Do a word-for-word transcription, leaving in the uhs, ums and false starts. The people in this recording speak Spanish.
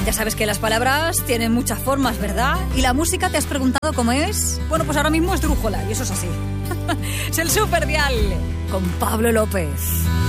Ya sabes que las palabras tienen muchas formas, ¿verdad? ¿Y la música te has preguntado cómo es? Bueno, pues ahora mismo es drújola, y eso es así. Es el Superdial con Pablo López.